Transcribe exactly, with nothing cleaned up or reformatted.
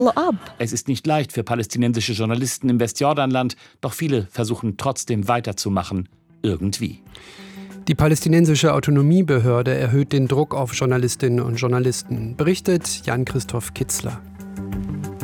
Es ist nicht leicht für palästinensische Journalisten im Westjordanland, doch viele versuchen trotzdem weiterzumachen, irgendwie. Die palästinensische Autonomiebehörde erhöht den Druck auf Journalistinnen und Journalisten, berichtet Jan-Christoph Kitzler.